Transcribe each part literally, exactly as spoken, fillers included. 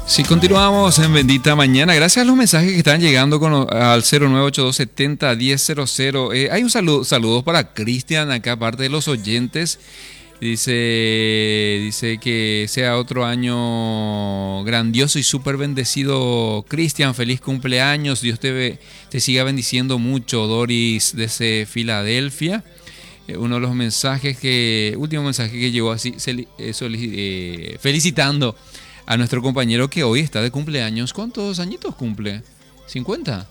Sí, continuamos en Bendita Mañana. Gracias a los mensajes que están llegando con, al cero nueve ocho dos siete cero uno cero cero cero. Eh, hay un saludo, saludos para Cristian, acá aparte de los oyentes. Dice, dice que sea otro año grandioso y súper bendecido. Cristian, feliz cumpleaños. Dios te, ve, te siga bendiciendo mucho. Doris desde Filadelfia. Eh, uno de los mensajes que, último mensaje que llegó así, se, eh, soli, eh, felicitando a nuestro compañero que hoy está de cumpleaños. ¿Cuántos añitos cumple? ¿cincuenta?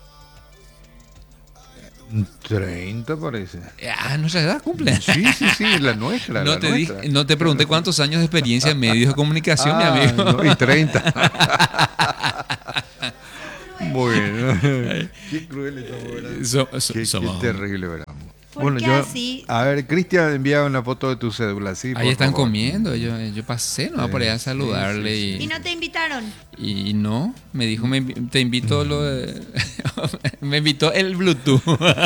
treinta parece. Ah, nuestra edad cumple. Sí, sí, sí, la nuestra. No, la te, nuestra. Dije, no te pregunté cuántos años de experiencia en medios de comunicación, ah, mi amigo. No, y treinta. Bueno. Qué cruel es so, so, qué, qué terrible, ¿verdad? Bueno, yo, así? A ver, Cristian, envía una foto de tu cédula, ¿sí? Ahí están favor. Comiendo, yo, yo pasé, no, sí, por allá a saludarle. Sí, sí, sí. Y, ¿Y no te invitaron? Y no, me dijo, me, te invito lo de, me invitó el Bluetooth,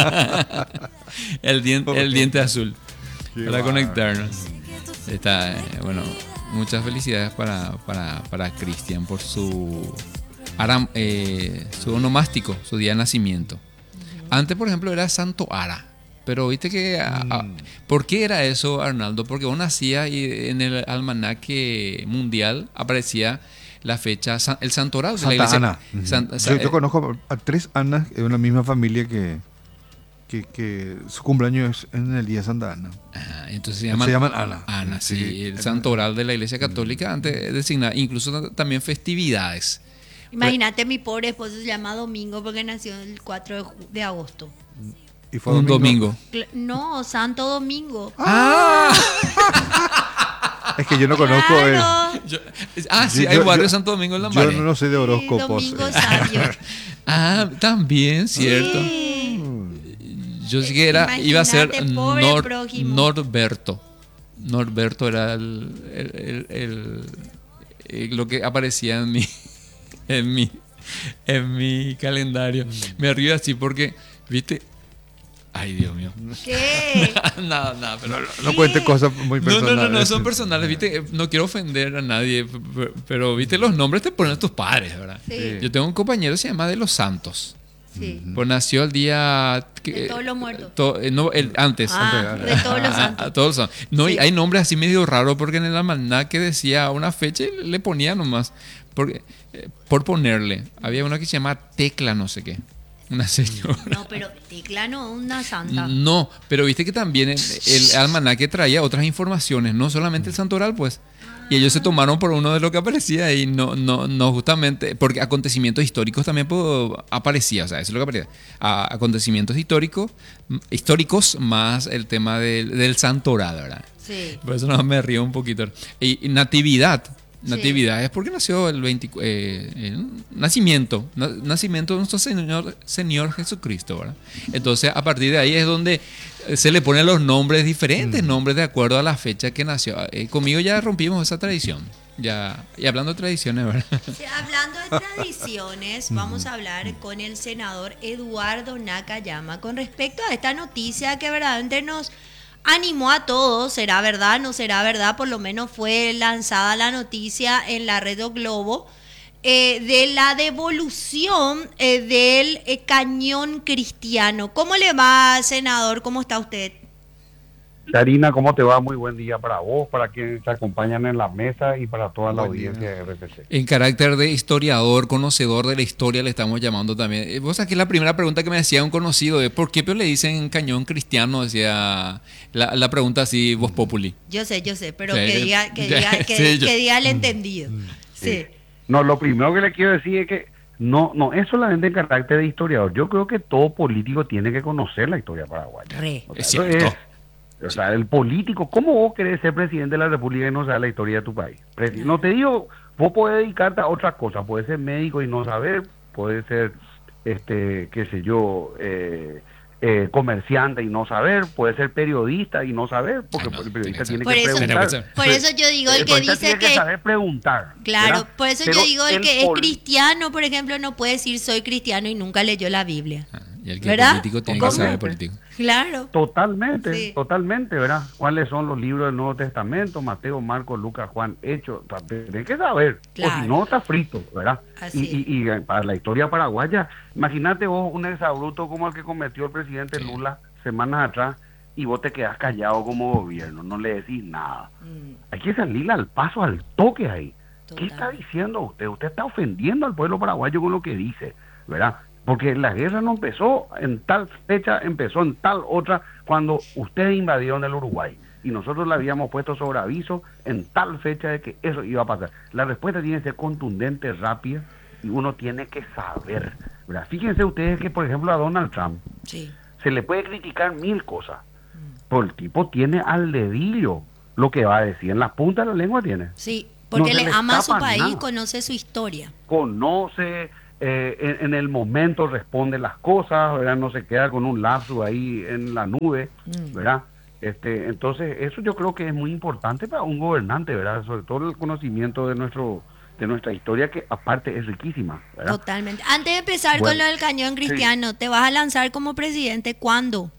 el, diente, el diente azul, qué para bar. Conectarnos. Está, bueno, muchas felicidades para, para, para Cristian por su, aram, eh, su onomástico, su día de nacimiento. Antes, por ejemplo, era Santo Ara. Pero viste que, mm. a, a, ¿por qué era eso, Arnaldo? Porque uno nacía y en el almanaque mundial aparecía la fecha, el santoral de la iglesia. Ana. Uh-huh. Santa, yo, yo conozco a tres Anas de una misma familia que, que, que su cumpleaños es en el día de Santa Ana. Ah, entonces se llaman, se llaman Ana. Ana, sí, sí. El santoral de la iglesia católica, antes designar incluso también festividades. Imagínate, mi pobre esposo se llama Domingo porque nació el cuatro de agosto. ¿Y fue un domingo? domingo? No, Santo Domingo. ¡Ah! Es que yo no conozco. Claro. El... Yo, ah, sí, yo, hay barrio yo, Santo Domingo en la Yo no sé de horóscopos. Sí, Domingo Sabio. Ah, también, cierto. Sí. Yo sí que era, Imagínate, iba a ser Nor, Norberto. Norberto era el, el, el, el, el, lo que aparecía en mi, en mi, en mi calendario. Me río así porque, viste. Ay, Dios mío. ¿Qué? Nada, nada, pero no, no cuente cosas muy personales. No, no, no, no, son personales, viste, no quiero ofender a nadie, pero, pero viste, los nombres te ponen tus padres, ¿verdad? Sí. Yo tengo un compañero que se llama De los Santos. Sí. Pues nació el día que, de todos los muertos. To, no, el, antes. Ah, antes. De todos los santos. A, a todos los, no, sí. Y hay nombres así medio raros porque en el almanaque decía una fecha y le ponía nomás. Porque, eh, por ponerle. Había una que se llama Tecla, no sé qué. Una señora. No, pero Tecla no, una santa. No, pero viste que también el, el almanaque traía otras informaciones, no solamente el santoral, pues. Y ellos se tomaron por uno de lo que aparecía y no, no, no justamente, porque acontecimientos históricos también puedo, aparecía, o sea, eso es lo que aparecía. A, acontecimientos históricos, históricos más el tema del, del santoral, ¿verdad? Sí. Por eso no me río un poquito. Y, y natividad. Natividad sí. Es porque nació el veinte, eh, el nacimiento, nacimiento de nuestro Señor, Señor Jesucristo, ¿verdad? Entonces a partir de ahí es donde se le ponen los nombres diferentes, mm. nombres de acuerdo a la fecha que nació. Eh, conmigo ya rompimos esa tradición. Ya, y hablando de tradiciones, ¿verdad? Sí, hablando de tradiciones, vamos a hablar con el senador Eduardo Nakayama con respecto a esta noticia que verdaderamente nos animó a todos. ¿Será verdad? ¿No será verdad? Por lo menos fue lanzada la noticia en la red O Globo eh, de la devolución eh, del eh, cañón cristiano. ¿Cómo le va, senador? ¿Cómo está usted? Karina, ¿cómo te va? Muy buen día para vos, para quienes te acompañan en la mesa y para toda la audiencia de R P C. En carácter de historiador, conocedor de la historia, le estamos llamando también. Vos aquí la primera pregunta que me decía un conocido es ¿por qué le dicen cañón cristiano? Decía la, la pregunta así, voz populi. Yo sé, yo sé, pero Sí, que diga, que diga, que, sí, yo- que diga el entendido. Sí. No, lo primero que le quiero decir es que no, no es solamente en carácter de historiador. Yo creo que todo político tiene que conocer la historia paraguaya. Re. O sea, Es eso cierto. es- o sea, el político, ¿cómo vos querés ser presidente de la República y no sabes la historia de tu país? Presi- No te digo, vos podés dedicarte a otras cosas, puedes ser médico y no saber, puedes ser, este, qué sé yo, eh, eh, comerciante y no saber, puedes ser periodista y no saber, porque Ah, no, el periodista tiene tiene que que ser. Por eso- preguntar. Por eso yo digo, el El que periodista dice tiene que que... saber preguntar. Claro, ¿verdad? por eso Pero yo digo, el, el que es pol- cristiano, por ejemplo, no puede decir soy cristiano y nunca leyó la Biblia. Ah, y el que ¿Verdad? es político tiene ¿Cómo? que saber político. Claro. Totalmente, Sí. totalmente, ¿verdad? ¿Cuáles son los libros del Nuevo Testamento? Mateo, Marcos, Lucas, Juan, Hechos. Tienes que saber, Claro. o si no, está frito, ¿verdad? Así Y, y, y para la historia paraguaya, imagínate vos un exabrupto como el que cometió el presidente Lula semanas atrás y vos te quedás callado como gobierno, no le decís nada. Mm. Hay que salirle al paso, al toque ahí. Total. ¿Qué está diciendo usted? Usted está ofendiendo al pueblo paraguayo con lo que dice, ¿verdad? Porque la guerra no empezó en tal fecha, empezó en tal otra, cuando ustedes invadieron el Uruguay. Y nosotros le habíamos puesto sobre aviso en tal fecha de que eso iba a pasar. La respuesta tiene que ser contundente, rápida, y uno tiene que saber, ¿verdad? Fíjense ustedes que, por ejemplo, a Donald Trump Sí. se le puede criticar mil cosas, pero el tipo tiene al dedillo lo que va a decir. En la punta de la lengua tiene. Sí, porque No se le le ama a su escapa país, nada. conoce su historia. Conoce, eh, en, en el momento responde las cosas, ¿verdad? No se queda con un lapso ahí en la nube, Mm. ¿verdad? Este, entonces, eso yo creo que es muy importante para un gobernante, ¿verdad? Sobre todo el conocimiento de nuestro de nuestra historia, que aparte es riquísima, ¿verdad? Totalmente. Antes de empezar Bueno, con lo del cañón, Cristiano, ¿te vas a lanzar como presidente cuándo?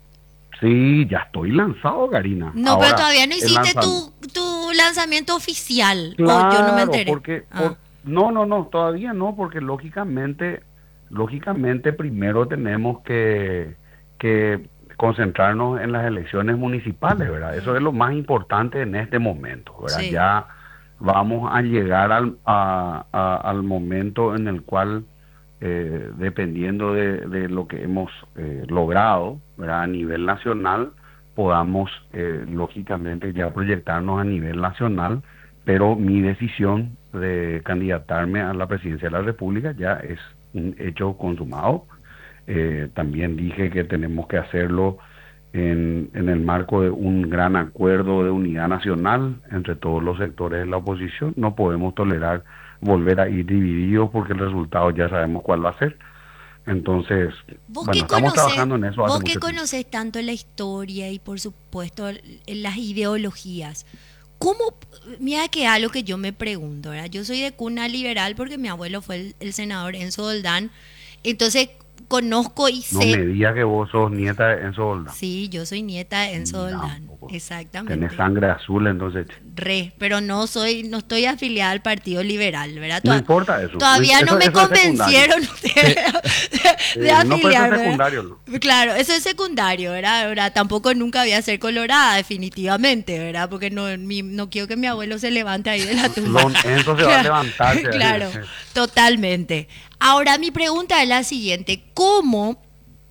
Sí, ya estoy lanzado, Karina. No, Ahora, pero todavía no el hiciste lanzam- tu, tu lanzamiento oficial. Claro, o yo no me enteré. porque Ah. por- no, no, no, todavía no, porque lógicamente, lógicamente primero tenemos que, que concentrarnos en las elecciones municipales, ¿verdad? Eso es lo más importante en este momento, ¿verdad? Sí. Ya vamos a llegar al, a- a- al momento en el cual, eh, dependiendo de, de lo que hemos eh, logrado, ¿verdad? A nivel nacional, podamos, eh, lógicamente, ya proyectarnos a nivel nacional, pero mi decisión de candidatarme a la presidencia de la República ya es un hecho consumado. Eh, también dije que tenemos que hacerlo en, en el marco de un gran acuerdo de unidad nacional entre todos los sectores de la oposición. No podemos tolerar volver a ir divididos porque el resultado ya sabemos cuál va a ser. Entonces, Vos bueno, que estamos conocés- trabajando en eso hace vos mucho que tiempo. conoces tanto la historia y por supuesto l- las ideologías, ¿cómo? Mira que es algo que yo me pregunto, ¿verdad? Yo soy de cuna liberal porque mi abuelo fue el, el senador Enzo Doldán, entonces conozco y No sé... me digas que vos sos nieta de Enzo Doldán. Sí, yo soy nieta de Enzo No, Doldán, poco. exactamente. Tenés sangre azul, entonces. Re, pero no soy, no estoy afiliada al Partido Liberal, ¿verdad? No Toda- importa eso. Todavía Eso- no me eso es convencieron ustedes de, de Eh, no, pero eso es afiliarme, ¿verdad? secundario, ¿no? Claro, eso es secundario, ¿verdad? ¿verdad? Tampoco nunca voy a ser colorada, definitivamente, ¿verdad? Porque no, mi- no quiero que mi abuelo se levante ahí de la tumba. Don Enzo se va a levantar. Claro, totalmente. Ahora mi pregunta es la siguiente: ¿cómo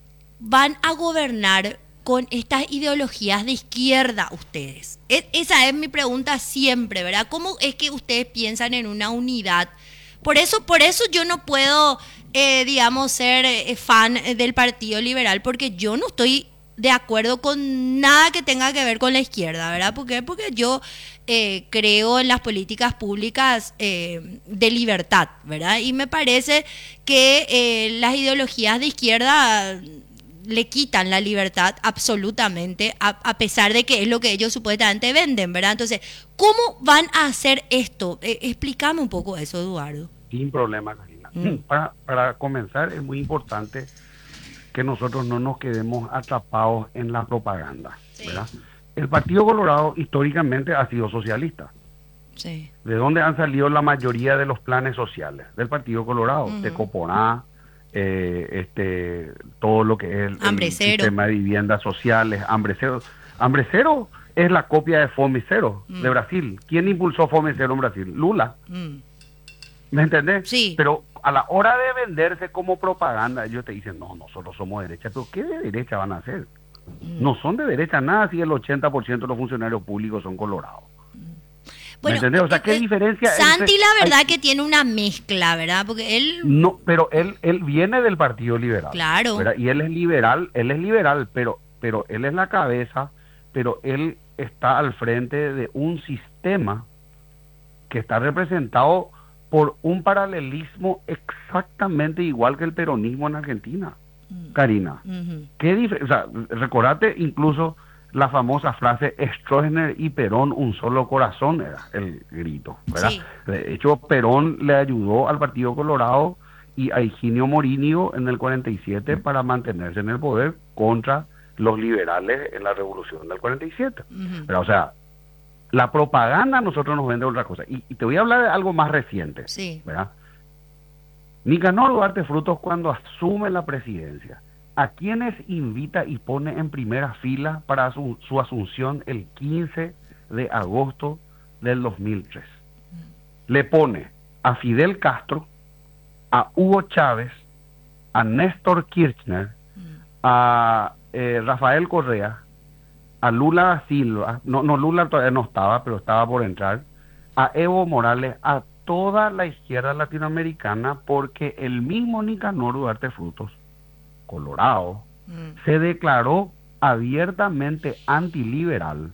van a gobernar con estas ideologías de izquierda ustedes? Es- esa es mi pregunta siempre, ¿verdad? ¿Cómo es que ustedes piensan en una unidad? Por eso, por eso yo no puedo, eh, digamos, ser eh, fan del Partido Liberal, porque yo no estoy de acuerdo con nada que tenga que ver con la izquierda, ¿verdad? ¿Por qué? Porque yo eh, creo en las políticas públicas eh, de libertad, ¿verdad? Y me parece que eh, las ideologías de izquierda le quitan la libertad absolutamente, a, a pesar de que es lo que ellos supuestamente venden, ¿verdad? Entonces, ¿cómo van a hacer esto? Eh, explícame un poco eso, Eduardo. Sin problema, Karina. Mm. Para, para comenzar, es muy importante que nosotros no nos quedemos atrapados en la propaganda, Sí. ¿verdad? El Partido Colorado históricamente ha sido socialista. Sí. ¿De dónde han salido la mayoría de los planes sociales? Del Partido Colorado, Ujú. de Coponá, eh, este, todo lo que es el, Hambre el cero. sistema de viviendas sociales, Hambre Cero. Hambre Cero es la copia de Fome Cero Mm. de Brasil. ¿Quién impulsó Fome Cero en Brasil? Lula. Mm. ¿Me entendés? Sí. Pero a la hora de venderse como propaganda, ellos te dicen, no, nosotros somos de derecha. ¿Pero qué de derecha van a hacer? Mm. No son de derecha nada si el ochenta por ciento de los funcionarios públicos son colorados. Bueno, entendés? O sea, ¿qué eh, diferencia Santi, entre- la verdad hay- que tiene una mezcla, ¿verdad? Porque él... No, pero él él viene del Partido Liberal. Claro. ¿verdad? Y él es liberal, él es liberal, pero pero él es la cabeza, pero él está al frente de un sistema que está representado por un paralelismo exactamente igual que el peronismo en Argentina. Mm. Karina, Ujú. qué dif- o sea, recordate incluso la famosa frase Stroessner y Perón, un solo corazón, era el grito, ¿verdad? Sí. De hecho, Perón le ayudó al Partido Colorado y a Higinio Morínigo en el cuarenta y siete para mantenerse en el poder contra los liberales en la revolución del cuarenta y siete. Uh-huh. Pero, o sea, la propaganda a nosotros nos vende otra cosa. Y, y te voy a hablar de algo más reciente. Sí. ¿Verdad? Nicanor Duarte Frutos, cuando asume la presidencia, ¿a quiénes invita y pone en primera fila para su, su asunción el quince de agosto del dos mil tres? Uh-huh. Le pone a Fidel Castro, a Hugo Chávez, a Néstor Kirchner, uh-huh. a eh, Rafael Correa, a Lula Silva, no, no, Lula todavía no estaba, pero estaba por entrar, a Evo Morales, a toda la izquierda latinoamericana, porque el mismo Nicanor Duarte Frutos, Colorado, mm. se declaró abiertamente antiliberal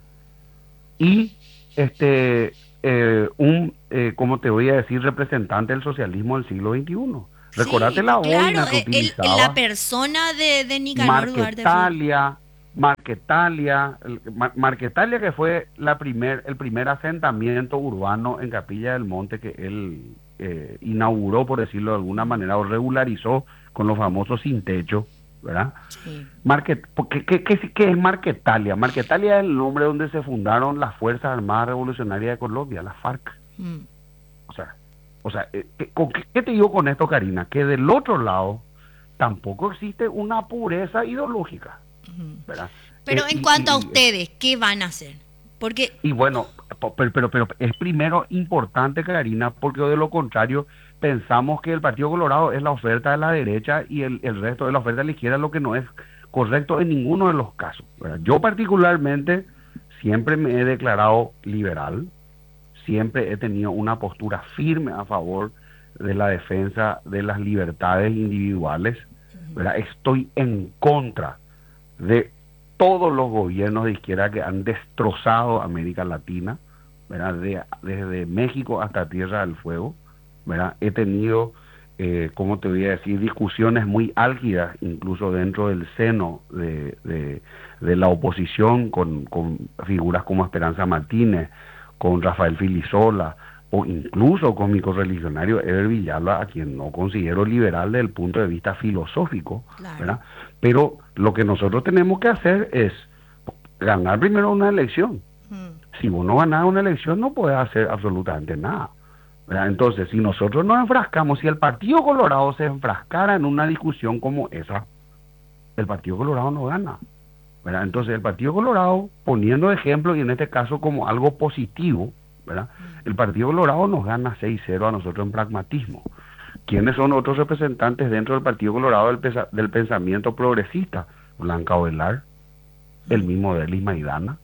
y este eh, un, eh, como te voy a decir, representante del socialismo del siglo veintiuno. Sí, recordate la claro, boina que el, utilizaba. La persona de, de Nicanor Duarte Frutos. Marquetalia, Mar, Marquetalia que fue la primer, el primer asentamiento urbano en Capilla del Monte que él eh, inauguró, por decirlo de alguna manera, o regularizó con los famosos sin techo, ¿verdad? Sí. Marquet, ¿qué, qué, qué, ¿Qué es Marquetalia? Marquetalia es el nombre donde se fundaron las Fuerzas Armadas Revolucionarias de Colombia, las FARC. Mm. O sea, o sea ¿qué, ¿qué te digo con esto, Karina? Que del otro lado tampoco existe una pureza ideológica. ¿verdad? Pero eh, en y, cuanto y, a ustedes, ¿qué van a hacer? Porque y bueno, pero, pero, pero es primero importante, Karina, porque de lo contrario pensamos que el Partido Colorado es la oferta de la derecha y el, el resto de la oferta de la izquierda, lo que no es correcto en ninguno de los casos, ¿verdad? Yo particularmente siempre me he declarado liberal, siempre he tenido una postura firme a favor de la defensa de las libertades individuales, ¿verdad? Estoy en contra de todos los gobiernos de izquierda que han destrozado América Latina, ¿verdad? De, desde México hasta Tierra del Fuego, ¿verdad? He tenido, eh, ¿cómo te voy a decir?, discusiones muy álgidas, incluso dentro del seno de, de, de la oposición, con, con figuras como Esperanza Martínez, con Rafael Filisola, o incluso con mi correligionario Eber Villalba, a quien no considero liberal desde el punto de vista filosófico, claro. ¿verdad? Pero lo que nosotros tenemos que hacer es ganar primero una elección. Hmm. Si vos no ganás una elección, no podés hacer absolutamente nada, ¿verdad? Entonces, si nosotros nos enfrascamos, si el Partido Colorado se enfrascara en una discusión como esa, el Partido Colorado no gana, ¿verdad? Entonces, el Partido Colorado, poniendo ejemplo, y en este caso como algo positivo, ¿verdad? El Partido Colorado nos gana seis cero a nosotros en pragmatismo. ¿Quiénes son otros representantes dentro del Partido Colorado del, pesa, del pensamiento progresista? Blanca Ovelar, el mismo Delis Maidana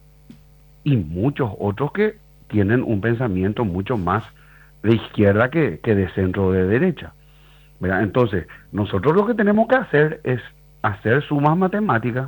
y muchos otros que tienen un pensamiento mucho más de izquierda que, que de centro de derecha, ¿verdad? Entonces, nosotros lo que tenemos que hacer es hacer sumas matemáticas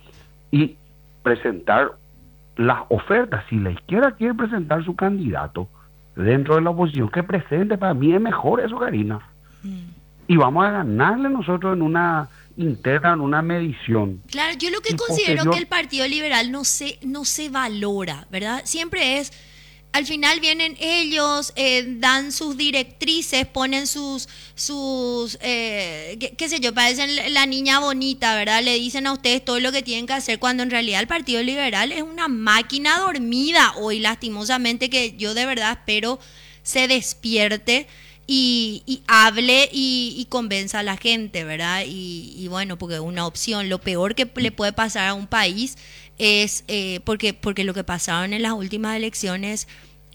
y presentar las ofertas. Si la izquierda quiere presentar su candidato dentro de la oposición, que presente. Para mí es mejor eso, Karina. Mm. Y vamos a ganarle nosotros en una interna, en una medición. Claro, yo lo que considero posterior... que el Partido Liberal no se, no se valora, ¿verdad? Siempre es, al final vienen ellos, eh, dan sus directrices, ponen sus, sus eh, qué, qué sé yo, parecen la niña bonita, ¿verdad? Le dicen a ustedes todo lo que tienen que hacer, cuando en realidad el Partido Liberal es una máquina dormida hoy, lastimosamente, que yo de verdad espero se despierte y, y hable y, y convenza a la gente, ¿verdad? Y, y bueno, porque una opción, lo peor que le puede pasar a un país es, eh, porque, porque lo que pasaron en las últimas elecciones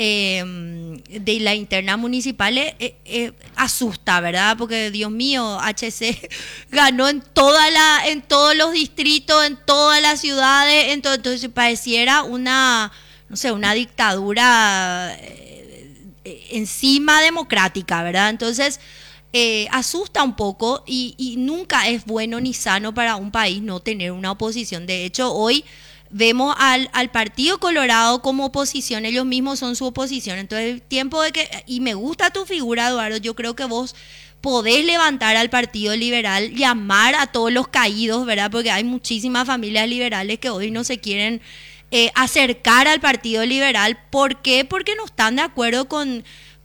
eh, de la interna municipal eh, eh, asusta, ¿verdad? Porque Dios mío, H C ganó en toda la, en todos los distritos, en todas las ciudades, en todo, entonces pareciera una, no sé, una dictadura eh, encima democrática, ¿verdad? Entonces eh, asusta un poco y, y nunca es bueno ni sano para un país no tener una oposición. De hecho, hoy vemos al, al Partido Colorado como oposición, ellos mismos son su oposición. Entonces, el tiempo de que, y me gusta tu figura, Eduardo, yo creo que vos podés levantar al Partido Liberal, llamar a todos los caídos, ¿verdad? Porque hay muchísimas familias liberales que hoy no se quieren eh, acercar al Partido Liberal. ¿Por qué? Porque no están de acuerdo con,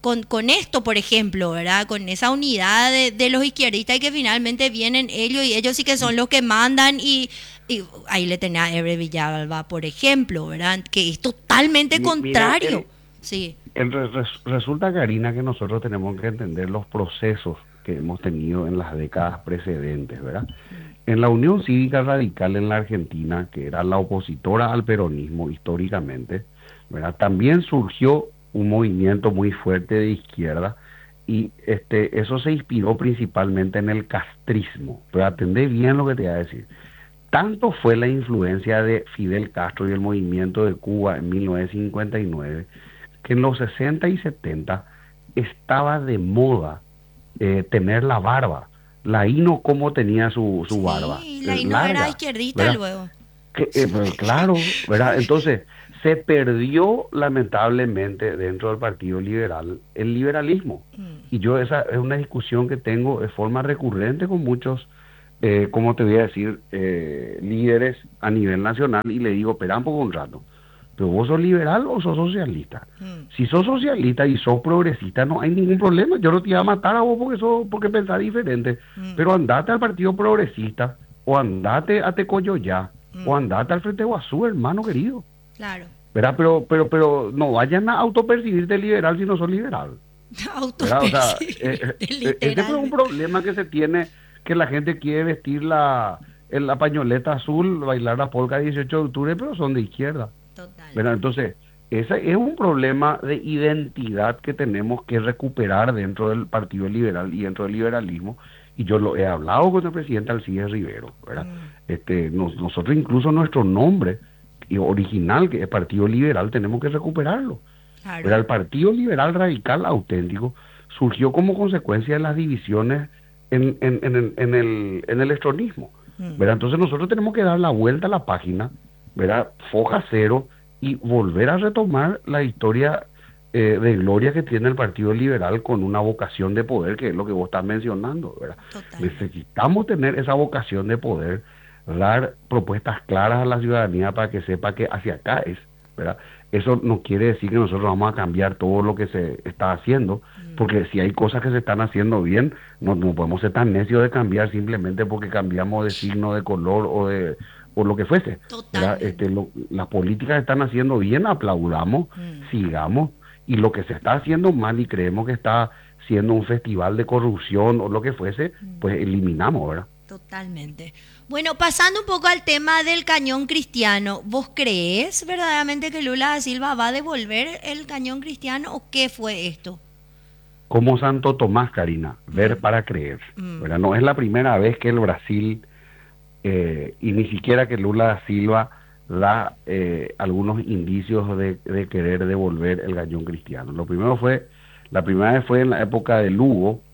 con, con esto, por ejemplo, ¿verdad? Con esa unidad de, de los izquierdistas y que finalmente vienen ellos y ellos sí que son los que mandan y, y ahí le tenía a Ebre Villalba, por ejemplo, ¿verdad? Que es totalmente Mi, contrario. Mira, el, sí. El, res, resulta, Karina, que nosotros tenemos que entender los procesos que hemos tenido en las décadas precedentes, ¿verdad? En la Unión Cívica Radical en la Argentina, que era la opositora al peronismo históricamente, ¿verdad? También surgió un movimiento muy fuerte de izquierda y este eso se inspiró principalmente en el castrismo. Pero atendé bien lo que te iba a decir. Tanto fue la influencia de Fidel Castro y el movimiento de Cuba en mil novecientos cincuenta y nueve que en los sesenta y setenta estaba de moda eh, tener la barba. La Hino como tenía su, su barba. Sí, la Hino larga, era izquierdista, ¿verdad? Luego. Que, eh, pues, claro, ¿verdad? Entonces, se perdió lamentablemente dentro del Partido Liberal el liberalismo. Mm. Y yo esa es una discusión que tengo de forma recurrente con muchos, eh, como te voy a decir, eh, líderes a nivel nacional y le digo, espera un poco un rato, ¿pero vos sos liberal o sos socialista? Mm. Si sos socialista y sos progresista no hay ningún problema, yo no te iba a matar a vos porque, sos, porque pensás diferente, mm. pero andate al Partido Progresista o andate a Tecoyoyá mm. o andate al Frente Guazú, hermano querido. Claro. ¿Verdad? Pero, pero, pero no vayan a autopercibirte liberal si no sos liberal. Autopercibirte, o sea, eh, eh, ese es un problema que se tiene, que la gente quiere vestir la, la pañoleta azul, bailar la polka el dieciocho de octubre, pero son de izquierda. Total. ¿Verdad? Entonces, ese es un problema de identidad que tenemos que recuperar dentro del Partido Liberal y dentro del liberalismo. Y yo lo he hablado con el presidente Alcides Rivero, ¿verdad? Mm. Este, nos, nosotros incluso nuestro nombre original, que es Partido Liberal, tenemos que recuperarlo. Claro. Pero el Partido Liberal Radical Auténtico surgió como consecuencia de las divisiones en, en, en, el, en, el, en el estronismo. Mm. ¿Verdad? Entonces nosotros tenemos que dar la vuelta a la página, ¿verdad? Foja cero, y volver a retomar la historia eh, de gloria que tiene el Partido Liberal con una vocación de poder, que es lo que vos estás mencionando, ¿verdad? Total. Necesitamos tener esa vocación de poder, dar propuestas claras a la ciudadanía para que sepa que hacia acá es, ¿verdad? Eso no quiere decir que nosotros vamos a cambiar todo lo que se está haciendo, mm. porque si hay cosas que se están haciendo bien, no, no podemos ser tan necios de cambiar simplemente porque cambiamos de signo, de color o de o lo que fuese. Este, lo, las políticas están haciendo bien, aplaudamos, mm. sigamos, y lo que se está haciendo mal y creemos que está siendo un festival de corrupción o lo que fuese, mm. pues eliminamos, ¿verdad? Totalmente. Bueno, pasando un poco al tema del cañón cristiano, ¿vos crees verdaderamente que Lula da Silva va a devolver el cañón cristiano o qué fue esto? Como Santo Tomás, Karina, ver mm. para creer, mm. ¿verdad? No es la primera vez que el Brasil, eh, y ni siquiera que Lula da Silva da eh, algunos indicios de, de querer devolver el cañón cristiano. Lo primero fue, la primera vez fue en la época de Lugo,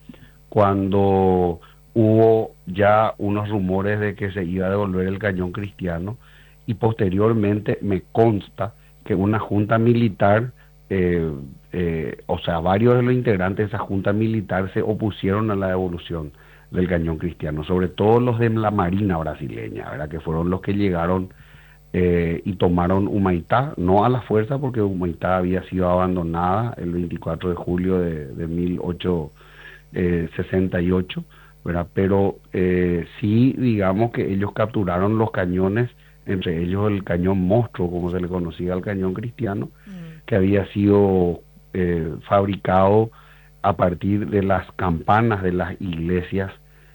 cuando hubo ya unos rumores de que se iba a devolver el cañón cristiano, y posteriormente me consta que una junta militar, eh, eh, o sea, varios de los integrantes de esa junta militar se opusieron a la devolución del cañón cristiano, sobre todo los de la Marina brasileña, ¿verdad? Que fueron los que llegaron eh, y tomaron Humaitá, no a la fuerza, porque Humaitá había sido abandonada el veinticuatro de julio de, de mil ochocientos sesenta y ocho, ¿verdad? Pero eh, sí, digamos que ellos capturaron los cañones, entre ellos el cañón monstruo, como se le conocía al cañón cristiano, mm. que había sido eh, fabricado a partir de las campanas de las iglesias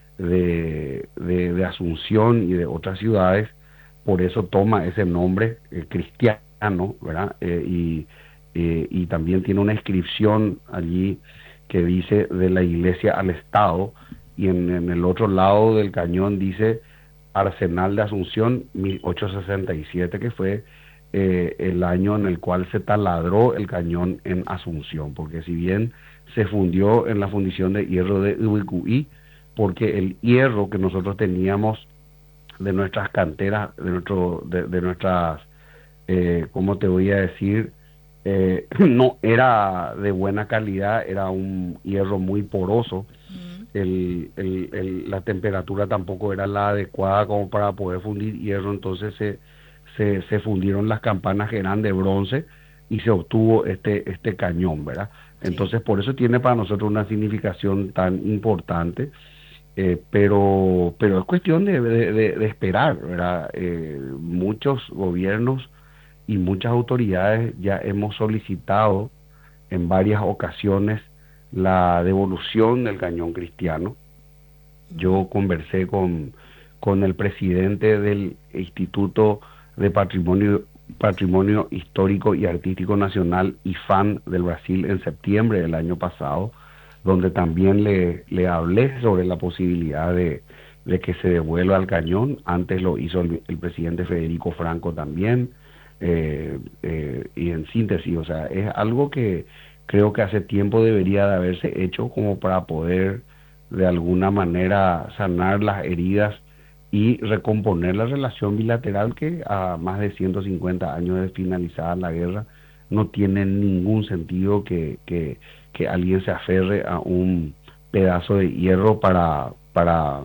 de, de, de Asunción y de otras ciudades. Por eso toma ese nombre eh, cristiano, ¿verdad? Eh, y, eh, y también tiene una inscripción allí que dice de la iglesia al Estado, y en, en el otro lado del cañón dice Arsenal de Asunción mil ochocientos sesenta y siete, que fue eh, el año en el cual se taladró el cañón en Asunción, porque si bien se fundió en la fundición de hierro de Ubicuí, porque el hierro que nosotros teníamos de nuestras canteras, de nuestro, de, de nuestras, eh, ¿cómo te voy a decir? Eh, no era de buena calidad, era un hierro muy poroso. El, el, el, la temperatura tampoco era la adecuada como para poder fundir hierro, entonces se, se, se fundieron las campanas que eran de bronce y se obtuvo este, este cañón, ¿verdad? Entonces, por eso tiene para nosotros una significación tan importante, eh, pero pero es cuestión de, de, de, de esperar, ¿verdad? Eh, muchos gobiernos y muchas autoridades ya hemos solicitado en varias ocasiones la devolución del cañón cristiano. Yo conversé con, con el presidente del Instituto de Patrimonio Patrimonio Histórico y Artístico Nacional, I F A N, del Brasil, en septiembre del año pasado, donde también le, le hablé sobre la posibilidad de, de que se devuelva el cañón. Antes lo hizo el, el presidente Federico Franco también, eh, eh, y en síntesis, o sea, es algo que creo que hace tiempo debería de haberse hecho como para poder de alguna manera sanar las heridas y recomponer la relación bilateral que a más de ciento cincuenta años de finalizada la guerra no tiene ningún sentido que, que, que alguien se aferre a un pedazo de hierro para, para,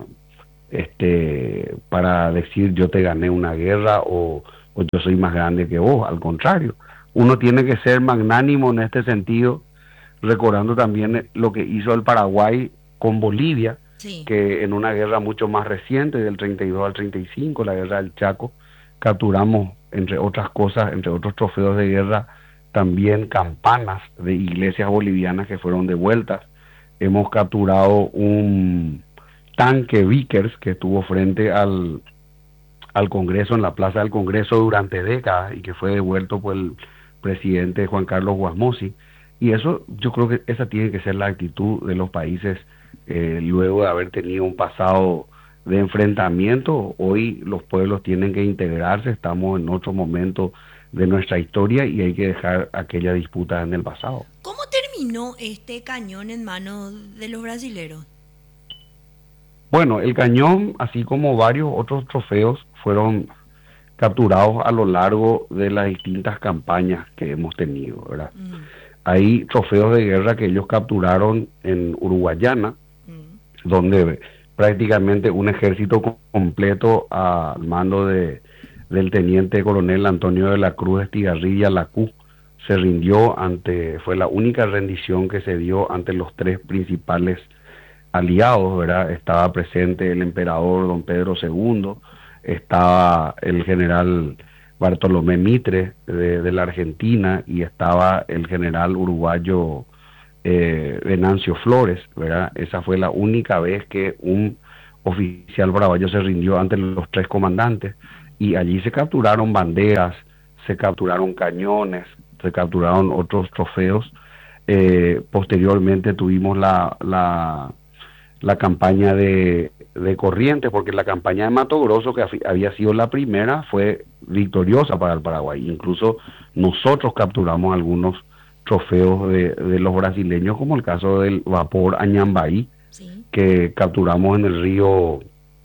este, para decir yo te gané una guerra o, o yo soy más grande que vos. Al contrario, uno tiene que ser magnánimo en este sentido, recordando también lo que hizo el Paraguay con Bolivia, sí, que en una guerra mucho más reciente, del treinta y dos al treinta y cinco, la guerra del Chaco, capturamos, entre otras cosas, entre otros trofeos de guerra, también campanas de iglesias bolivianas que fueron devueltas. Hemos capturado un tanque Vickers que estuvo frente al, al Congreso, en la Plaza del Congreso durante décadas, y que fue devuelto por el presidente Juan Carlos Guasmosi. Y eso, yo creo que esa tiene que ser la actitud de los países. Eh, luego de haber tenido un pasado de enfrentamiento, hoy los pueblos tienen que integrarse, estamos en otro momento de nuestra historia y hay que dejar aquella disputa en el pasado. ¿Cómo terminó este cañón en manos de los brasileros? Bueno, el cañón, así como varios otros trofeos, fueron capturados a lo largo de las distintas campañas que hemos tenido, ¿verdad? Mm. Hay trofeos de guerra que ellos capturaron en Uruguayana, mm. donde prácticamente un ejército completo al mando de, del teniente coronel Antonio de la Cruz Estigarribia, la Q, se rindió ante, fue la única rendición que se dio ante los tres principales aliados, ¿verdad? Estaba presente el emperador don Pedro segundo, estaba el general Bartolomé Mitre de, de la Argentina, y estaba el general uruguayo eh, Venancio Flores, ¿verdad? Esa fue la única vez que un oficial paraguayo se rindió ante los tres comandantes, y allí se capturaron banderas, se capturaron cañones, se capturaron otros trofeos. Eh, posteriormente tuvimos la, la, la campaña de, de Corrientes, porque la campaña de Mato Grosso, que había sido la primera, fue victoriosa para el Paraguay. Incluso nosotros capturamos algunos trofeos de, de los brasileños, como el caso del vapor Añambaí, sí, que capturamos en el río,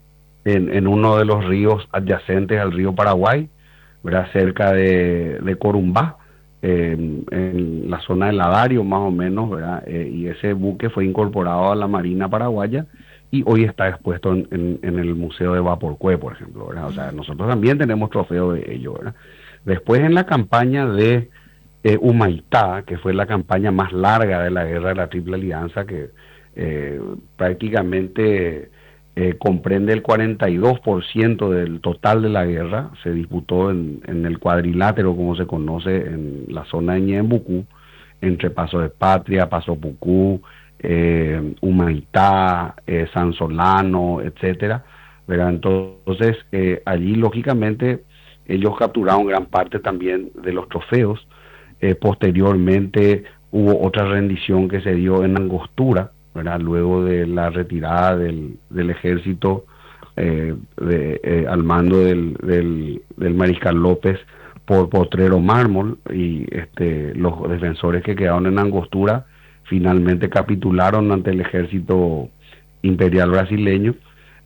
en, en uno de los ríos adyacentes al río Paraguay, ¿verdad? Cerca de, de Corumbá, eh, en la zona del Ladario más o menos, ¿verdad? Eh, y ese buque fue incorporado a la Marina paraguaya y hoy está expuesto en, en, en el Museo de Vaporcue, por ejemplo, ¿verdad? O sea, nosotros también tenemos trofeo de ello, ¿verdad? Después, en la campaña de eh, Humaitá, que fue la campaña más larga de la Guerra de la Triple Alianza, que eh, prácticamente eh, comprende el cuarenta y dos por ciento del total de la guerra, se disputó en, en el cuadrilátero, como se conoce, en la zona de Ñembucú, entre Paso de Patria, Paso Pucú, eh, Humaitá, eh, San Solano, etcétera, ¿verdad? Entonces, eh, allí, lógicamente, ellos capturaron gran parte también de los trofeos. Eh, posteriormente hubo otra rendición que se dio en Angostura, ¿verdad? Luego de la retirada del, del ejército eh, de, eh, al mando del, del, del mariscal López por Potrero Mármol, y este, los defensores que quedaron en Angostura finalmente capitularon ante el ejército imperial brasileño.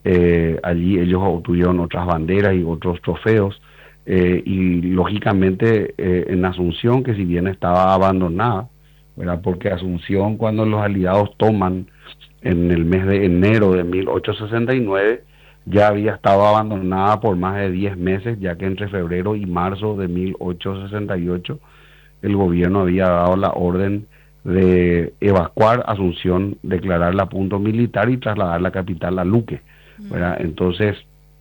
Eh, allí ellos obtuvieron otras banderas y otros trofeos. Eh, y lógicamente eh, en Asunción, que si bien estaba abandonada, ¿verdad? Porque Asunción, cuando los aliados toman en el mes de enero de mil ochocientos sesenta y nueve, ya había estado abandonada por más de diez meses, ya que entre febrero y marzo de mil ochocientos sesenta y ocho el gobierno había dado la orden de evacuar Asunción, declararla punto militar y trasladar la capital a Luque, ¿verdad? Entonces,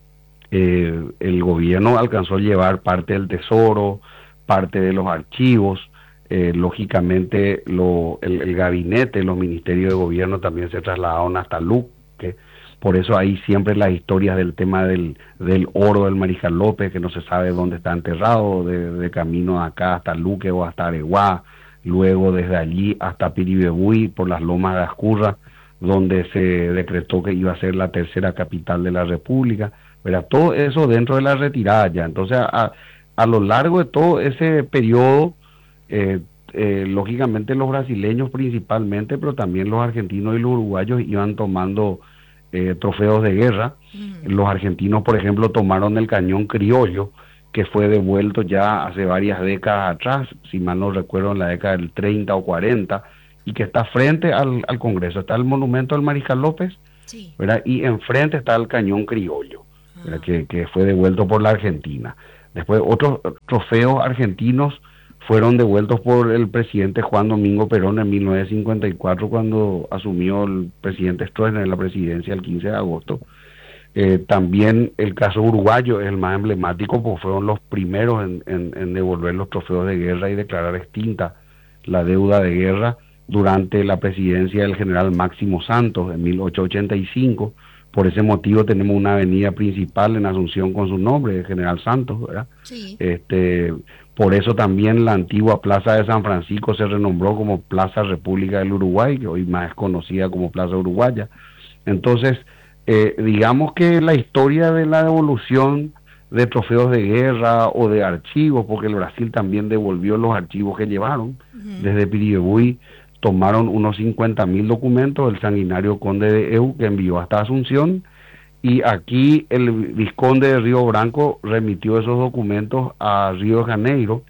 eh, el gobierno alcanzó a llevar parte del tesoro, parte de los archivos, eh, lógicamente lo, el, el gabinete, los ministerios de gobierno también se trasladaron hasta Luque. Por eso hay siempre las historias del tema del, del oro del Mariscal López, que no se sabe dónde está enterrado, de, de camino acá hasta Luque o hasta Areguá, luego desde allí hasta Piribebuy, por las lomas de Ascurra, donde se decretó que iba a ser la tercera capital de la República, ¿verdad? Todo eso dentro de la retirada ya. Entonces, a, a lo largo de todo ese periodo, eh, eh, lógicamente los brasileños principalmente, pero también los argentinos y los uruguayos iban tomando eh, trofeos de guerra. Mm. Los argentinos, por ejemplo, tomaron el cañón Criollo, que fue devuelto ya hace varias décadas atrás, si mal no recuerdo, en la década del treinta o cuarenta, y que está frente al, al Congreso. Está el monumento del Mariscal López, sí, ¿verdad? Y enfrente está el cañón Criollo, ah. que, que fue devuelto por la Argentina. Después otros trofeos argentinos fueron devueltos por el presidente Juan Domingo Perón en mil novecientos cincuenta y cuatro, cuando asumió el presidente Stroessner en la presidencia el quince de agosto. Eh, también el caso uruguayo es el más emblemático, porque fueron los primeros en, en, en devolver los trofeos de guerra y declarar extinta la deuda de guerra durante la presidencia del general Máximo Santos en mil ochocientos ochenta y cinco. Por ese motivo tenemos una avenida principal en Asunción con su nombre, el General Santos, ¿verdad? Sí. Este, por eso también la antigua Plaza de San Francisco se renombró como Plaza República del Uruguay, que hoy más es conocida como Plaza Uruguaya. Entonces, eh, digamos que la historia de la devolución de trofeos de guerra o de archivos, porque el Brasil también devolvió los archivos que llevaron, uh-huh, desde Piribebuy. Tomaron unos cincuenta mil documentos del sanguinario conde de Eu, que envió hasta Asunción, y aquí el vizconde de Río Branco remitió esos documentos a Río de Janeiro,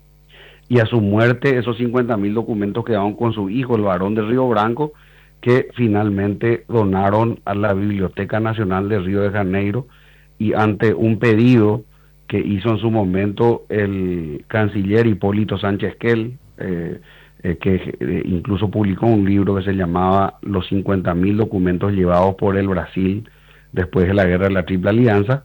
y a su muerte esos cincuenta mil documentos quedaron con su hijo, el barón de Río Branco, que finalmente donaron a la Biblioteca Nacional de Río de Janeiro, y ante un pedido que hizo en su momento el canciller Hipólito Sánchez Kell, eh, Eh, que eh, incluso publicó un libro que se llamaba Los cincuenta mil documentos llevados por el Brasil después de la guerra de la Triple Alianza.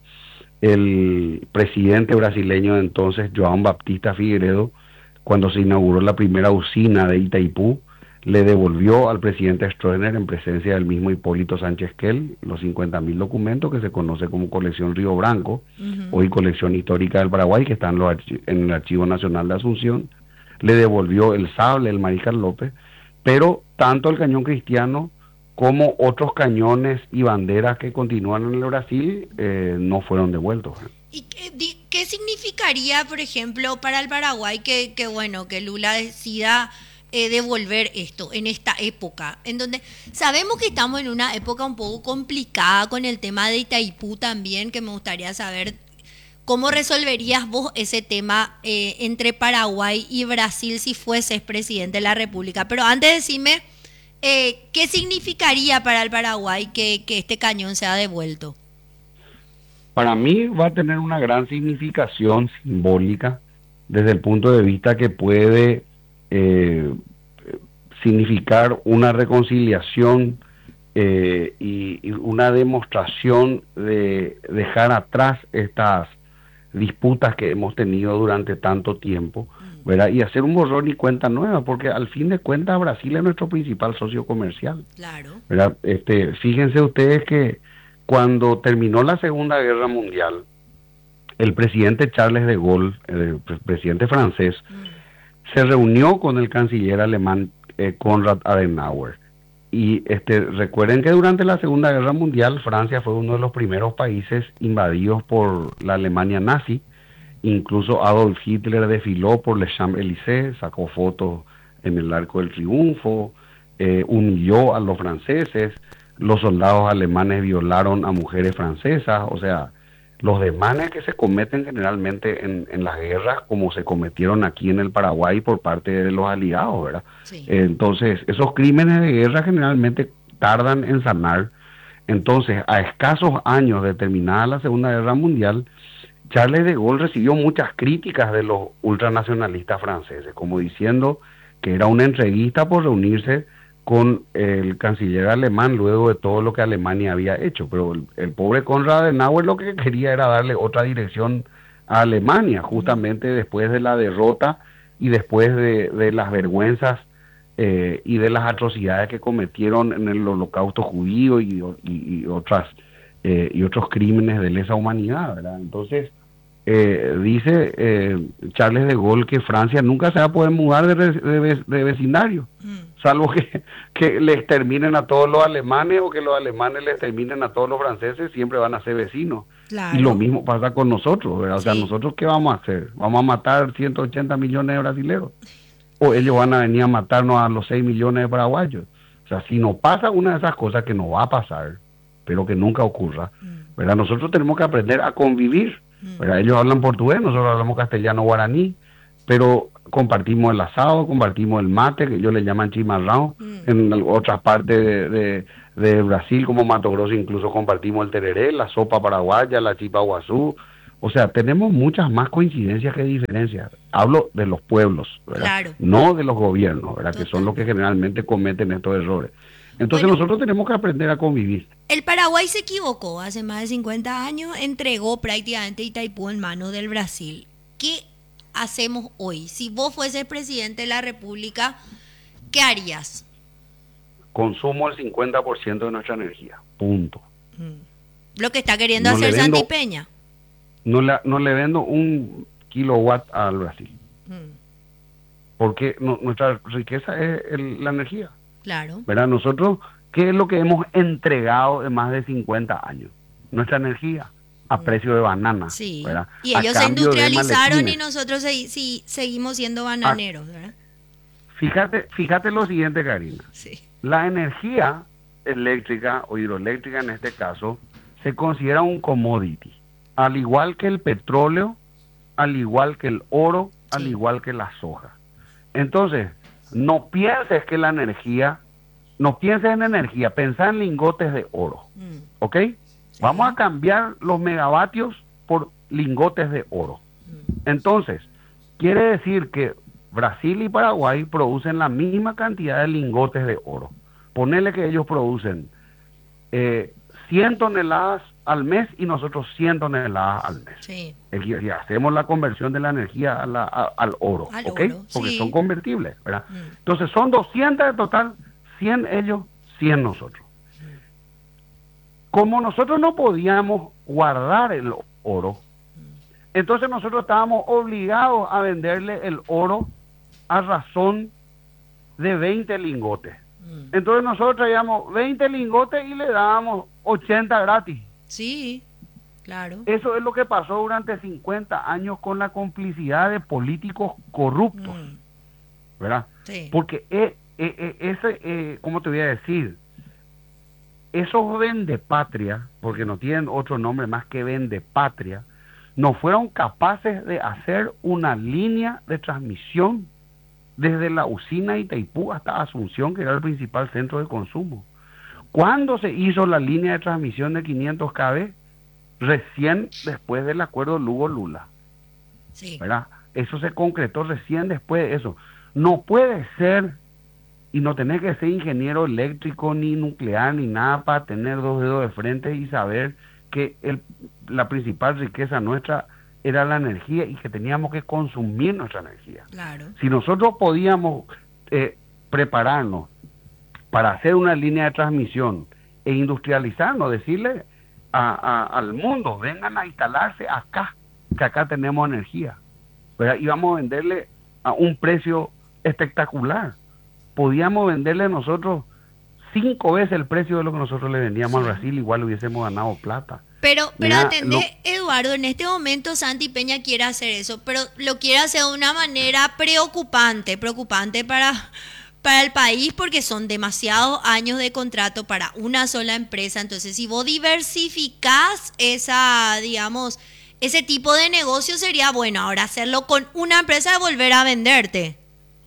El presidente brasileño de entonces, João Baptista Figueiredo, cuando se inauguró la primera usina de Itaipú, le devolvió al presidente Stroessner, en presencia del mismo Hipólito Sánchez Kell, los cincuenta mil documentos que se conoce como colección Río Branco, uh-huh, hoy colección histórica del Paraguay, que está en, los archi- en el Archivo Nacional de Asunción. Le devolvió el sable, el Mariscal López, pero tanto el cañón Cristiano como otros cañones y banderas que continúan en el Brasil eh, no fueron devueltos. ¿Y qué, qué significaría, por ejemplo, para el Paraguay que, que bueno, que Lula decida eh, devolver esto en esta época, en donde sabemos que estamos en una época un poco complicada con el tema de Itaipú también, que me gustaría saber cómo resolverías vos ese tema eh, entre Paraguay y Brasil si fueses presidente de la República? Pero antes decime, eh, ¿qué significaría para el Paraguay que, que este cañón sea devuelto? Para mí va a tener una gran significación simbólica desde el punto de vista que puede eh, significar una reconciliación eh, y, y una demostración de dejar atrás estas disputas que hemos tenido durante tanto tiempo, ¿verdad? Y hacer un borrón y cuenta nueva, porque al fin de cuentas Brasil es nuestro principal socio comercial. Claro. ¿Verdad? Este, fíjense ustedes que cuando terminó la Segunda Guerra Mundial, el presidente Charles de Gaulle, el presidente francés, mm. se reunió con el canciller alemán eh, Konrad Adenauer. Y este, recuerden que durante la Segunda Guerra Mundial Francia fue uno de los primeros países invadidos por la Alemania nazi. Incluso Adolf Hitler desfiló por Les Champs-Élysées, sacó fotos en el Arco del Triunfo, eh, humilló a los franceses, los soldados alemanes violaron a mujeres francesas, o sea, los desmanes que se cometen generalmente en, en las guerras, como se cometieron aquí en el Paraguay por parte de los aliados, ¿verdad? Sí. Entonces, esos crímenes de guerra generalmente tardan en sanar. Entonces, a escasos años de terminada la Segunda Guerra Mundial, Charles de Gaulle recibió muchas críticas de los ultranacionalistas franceses, como diciendo que era una entrevista por reunirse con el canciller alemán luego de todo lo que Alemania había hecho. Pero el, el pobre Konrad Adenauer lo que quería era darle otra dirección a Alemania, justamente después de la derrota y después de, de las vergüenzas eh, y de las atrocidades que cometieron en el holocausto judío y, y, y otras eh, y otros crímenes de lesa humanidad, ¿verdad? Entonces, eh, dice eh, Charles de Gaulle que Francia nunca se va a poder mudar de, de, de vecindario, mm. salvo que, que les terminen a todos los alemanes o que los alemanes les terminen a todos los franceses, siempre van a ser vecinos. Claro. Y lo mismo pasa con nosotros, ¿verdad? O sea, sí. ¿Nosotros qué vamos a hacer? ¿Vamos a matar ciento ochenta millones de brasileños? ¿O ellos van a venir a matarnos a los seis millones de paraguayos? O sea, si no pasa una de esas cosas, que no va a pasar, pero que nunca ocurra, ¿verdad? Nosotros tenemos que aprender a convivir, ¿verdad? Ellos hablan portugués, nosotros hablamos castellano guaraní, pero compartimos el asado, compartimos el mate, que ellos le llaman chimarrão, mm. en otras partes de, de, de Brasil, como Mato Grosso, incluso compartimos el tereré, la sopa paraguaya, la chipa guazú. O sea, tenemos muchas más coincidencias que diferencias. Hablo de los pueblos, ¿verdad? Claro. No de los gobiernos, ¿verdad? Total. Que son los que generalmente cometen estos errores. Entonces bueno, nosotros tenemos que aprender a convivir. El Paraguay se equivocó hace más de cincuenta años, entregó prácticamente Itaipú en manos del Brasil. ¿Qué hacemos hoy? Si vos fueses presidente de la República, ¿qué harías? Consumo el cincuenta por ciento de nuestra energía, punto. Mm. Lo que está queriendo no hacer vendo, Santi Peña. No le, no le vendo un kilowatt al Brasil. Mm. Porque no, nuestra riqueza es el, la energía. Claro. ¿Verdad? Nosotros, ¿qué es lo que hemos entregado en más de cincuenta años? Nuestra energía. A precio de banana. Sí. ¿Verdad? Y ellos se industrializaron y nosotros se, sí, seguimos siendo bananeros, ¿verdad? Fíjate, fíjate lo siguiente, Karina. Sí. La energía eléctrica o hidroeléctrica en este caso se considera un commodity, al igual que el petróleo, al igual que el oro, sí. al igual que la soja. Entonces, no pienses que la energía, no pienses en energía, pensá en lingotes de oro, mm. ¿ok? Sí. Vamos a cambiar los megavatios por lingotes de oro. Mm. Entonces, quiere decir que Brasil y Paraguay producen la misma cantidad de lingotes de oro. Ponele que ellos producen eh, cien toneladas al mes y nosotros cien toneladas al mes. Sí. Y hacemos la conversión de la energía a la, a, al oro, al ¿ok? Oro, porque sí. son convertibles, ¿verdad? Mm. Entonces son doscientos de total, cien ellos, cien nosotros. Mm. Como nosotros no podíamos guardar el oro, mm. entonces nosotros estábamos obligados a venderle el oro a razón de veinte lingotes. Mm. Entonces nosotros traíamos veinte lingotes y le dábamos ochenta gratis. Sí, claro. Eso es lo que pasó durante cincuenta años con la complicidad de políticos corruptos, mm. ¿verdad? Sí. Porque eh, eh, eh, ese, eh, ¿cómo te voy a decir? Esos vendepatria, porque no tienen otro nombre más que vendepatria, no fueron capaces de hacer una línea de transmisión desde la usina Itaipú hasta Asunción, que era el principal centro de consumo. ¿Cuándo se hizo la línea de transmisión de quinientos kilómetros? Recién después del acuerdo Lugo-Lula. Sí. ¿Verdad? Eso se concretó recién después de eso. No puede ser, y no tenés que ser ingeniero eléctrico, ni nuclear, ni nada para tener dos dedos de frente y saber que el, la principal riqueza nuestra era la energía y que teníamos que consumir nuestra energía. Claro. Si nosotros podíamos eh, prepararnos para hacer una línea de transmisión e industrializarnos, decirle a, a, al mundo, vengan a instalarse acá, que acá tenemos energía, ¿verdad? Y vamos a venderle a un precio espectacular. Podíamos venderle nosotros cinco veces el precio de lo que nosotros le vendíamos sí. a Brasil, igual hubiésemos ganado plata. Pero, pero atendé, no, Eduardo, en este momento Santi Peña quiere hacer eso, pero lo quiere hacer de una manera preocupante, preocupante para... para el país, porque son demasiados años de contrato para una sola empresa. Entonces, si vos diversificás esa, digamos, ese tipo de negocio, sería bueno ahora hacerlo con una empresa y volver a venderte.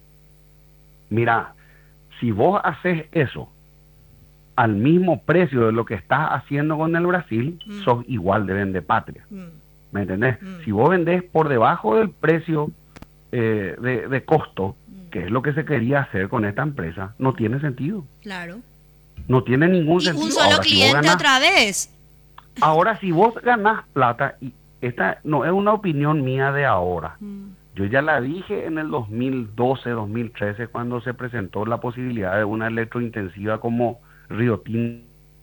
Mira, si vos haces eso al mismo precio de lo que estás haciendo con el Brasil, mm. sos igual de vendepatria. Mm. ¿Me entendés? Mm. Si vos vendés por debajo del precio eh, de, de costo, mm. que es lo que se quería hacer con esta empresa, no tiene sentido. Claro. No tiene ningún y sentido. Un solo ahora, cliente si ganás, otra vez. Ahora, si vos ganás plata, y esta no es una opinión mía de ahora. Mm. Yo ya la dije en el dos mil doce, dos mil trece, cuando se presentó la posibilidad de una electrointensiva como Río Tinto.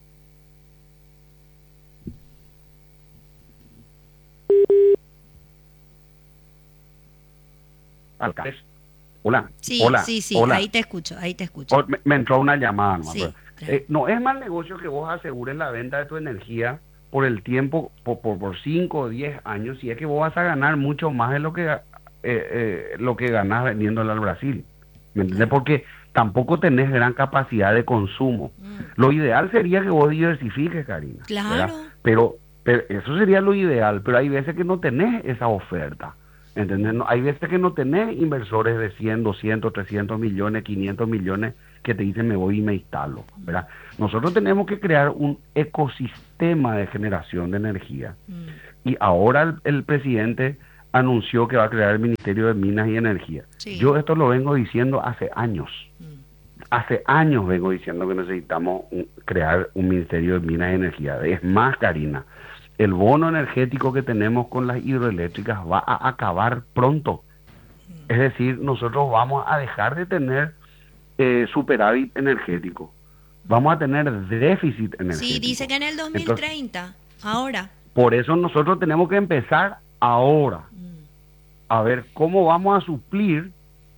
Alcalde. Hola. Sí, hola, sí, sí, hola. ahí te escucho, ahí te escucho. Oh, me, me entró una llamada. Sí, pero, claro. eh, no es mal negocio que vos asegures la venta de tu energía por el tiempo, por, por, por cinco o diez años, si es que vos vas a ganar mucho más de lo que eh, eh, lo que ganás vendiéndola al Brasil. ¿Me entiendes? Porque tampoco tenés gran capacidad de consumo. Mm. Lo ideal sería que vos diversifiques, Karina. Claro. Pero, pero eso sería lo ideal, pero hay veces que no tenés esa oferta. ¿Entendés? No, hay veces que no tenés inversores de cien, doscientos, trescientos millones, quinientos millones que te dicen me voy y me instalo, ¿verdad? Nosotros tenemos que crear un ecosistema de generación de energía. Mm. Y ahora el, el presidente anunció que va a crear el Ministerio de Minas y Energía. Sí. Yo esto lo vengo diciendo hace años. Mm. Hace años vengo diciendo que necesitamos un, crear un Ministerio de Minas y Energía. Es más, Karina, el bono energético que tenemos con las hidroeléctricas va a acabar pronto. Es decir, nosotros vamos a dejar de tener eh, superávit energético. Vamos a tener déficit energético. Sí, dice que en el dos mil treinta, entonces, ahora. Por eso nosotros tenemos que empezar ahora mm. a ver cómo vamos a suplir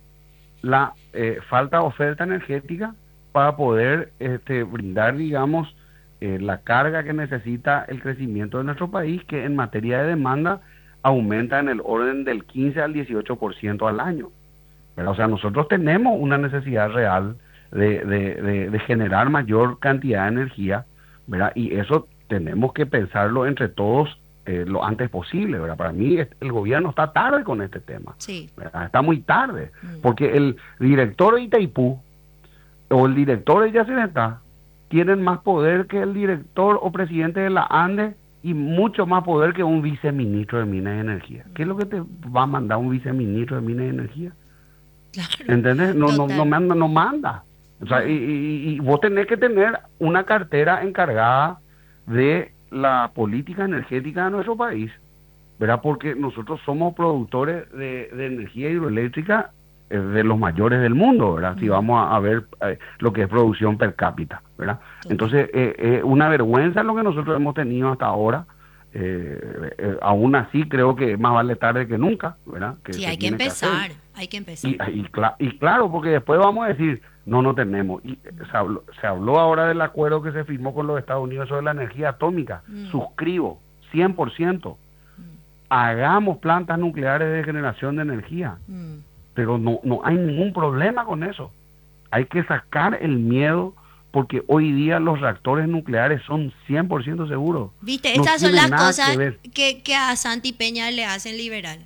la eh, falta de oferta energética para poder este, brindar, digamos, Eh, la carga que necesita el crecimiento de nuestro país, que en materia de demanda aumenta en el orden del quince al dieciocho por ciento al año. ¿Verdad? O sea, nosotros tenemos una necesidad real de, de, de, de generar mayor cantidad de energía, ¿verdad? Y eso tenemos que pensarlo entre todos eh, lo antes posible, ¿verdad? Para mí el gobierno está tarde con este tema, sí. ¿verdad? Está muy tarde, mm. porque el director de Itaipú o el director de Yacyretá tienen más poder que el director o presidente de la ANDE y mucho más poder que un viceministro de Minas y Energía. ¿Qué es lo que te va a mandar un viceministro de Minas y Energía? Claro, ¿entendés? No, no, no manda, no manda. O sea, y, y, y vos tenés que tener una cartera encargada de la política energética de nuestro país, ¿verdad? Porque nosotros somos productores de, de energía hidroeléctrica eh, de los mayores del mundo, ¿verdad? Uh-huh. Si vamos a, a ver eh, lo que es producción per cápita, ¿verdad? Uh-huh. Entonces, eh, eh, una vergüenza lo que nosotros hemos tenido hasta ahora. Eh, eh, aún así creo que más vale tarde que nunca, ¿verdad? Que sí, hay que empezar, que hay que empezar. Y, y, cl- y claro, porque después vamos a decir, no, no tenemos. Y se habló, se habló ahora del acuerdo que se firmó con los Estados Unidos sobre la energía atómica. Mm. Suscribo, cien por ciento. Mm. Hagamos plantas nucleares de generación de energía. Mm. Pero no, no hay ningún problema con eso. Hay que sacar el miedo, porque hoy día los reactores nucleares son cien por ciento seguros. Viste, no estas son las cosas que, que, que a Santi Peña le hacen liberal.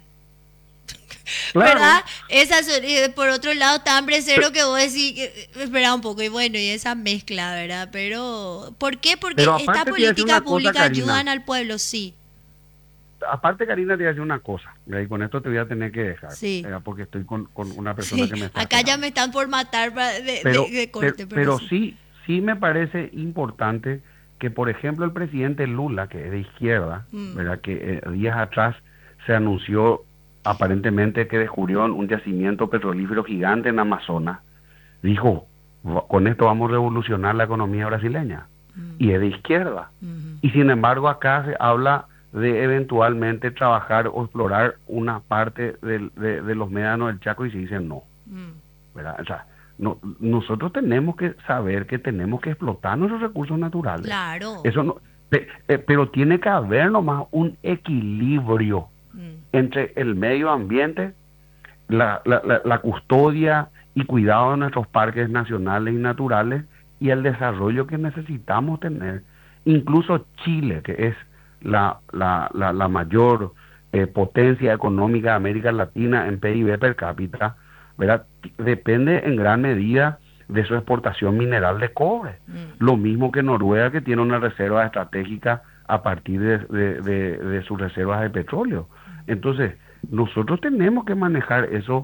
Claro. ¿Verdad? Esas, por otro lado, tan presero que vos decís, espera un poco, y bueno, y esa mezcla, ¿verdad? Pero, ¿por qué? Porque esta política pública cosa, ayudan al pueblo, sí. Aparte, Karina, te voy a decir una cosa, y con esto te voy a tener que dejar, sí. ¿verdad? Porque estoy con, con una persona sí. que me está... Acá ya me están por matar de, pero, de, de corte. Pero, pero sí. sí, sí me parece importante que, por ejemplo, el presidente Lula, que es de izquierda, mm. ¿verdad? Que eh, días atrás se anunció aparentemente que descubrió un yacimiento petrolífero gigante en Amazonas, dijo, con esto vamos a revolucionar la economía brasileña, mm. y es de izquierda, mm-hmm. y sin embargo acá se habla de eventualmente trabajar o explorar una parte de, de, de los médanos del Chaco y se dice no, mm. ¿verdad? O sea, no, nosotros tenemos que saber que tenemos que explotar nuestros recursos naturales, claro. Eso no, pe, eh, pero tiene que haber nomás un equilibrio entre el medio ambiente, la, la, la, la custodia y cuidado de nuestros parques nacionales y naturales y el desarrollo que necesitamos tener. Incluso Chile, que es la, la, la, la mayor eh, potencia económica de América Latina en P I B per cápita, ¿verdad? Depende en gran medida de su exportación mineral de cobre. Mm. Lo mismo que Noruega, que tiene una reserva estratégica a partir de, de, de, de sus reservas de petróleo. Entonces, nosotros tenemos que manejar eso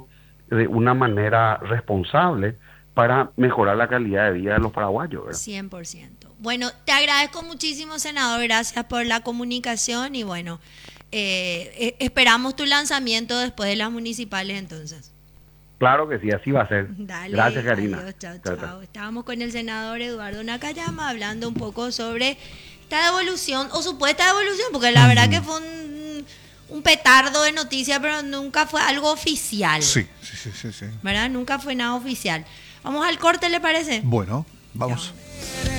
de una manera responsable para mejorar la calidad de vida de los paraguayos, ¿verdad? cien por ciento. Bueno, te agradezco muchísimo, senador, gracias por la comunicación y bueno, eh, esperamos tu lanzamiento después de las municipales entonces. Claro que sí, así va a ser. Dale, gracias, Karina. Adiós, chao, chao. Chao. Estábamos con el senador Eduardo Nakayama hablando un poco sobre esta devolución o supuesta devolución, porque la verdad que fue un, un petardo de noticias, pero nunca fue algo oficial. Sí, sí, sí, sí, sí. ¿Verdad? Nunca fue nada oficial. Vamos al corte, ¿le parece? Bueno, vamos. Ya.